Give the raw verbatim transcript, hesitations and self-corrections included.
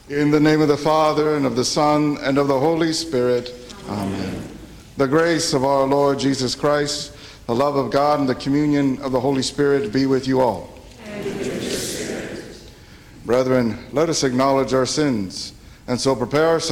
In the name of the Father, and of the Son, and of the Holy Spirit. Amen. The grace of our Lord Jesus Christ, the love of God, and the communion of the Holy Spirit be with you all. And with your spirit. Brethren, let us acknowledge our sins, and so prepare ourselves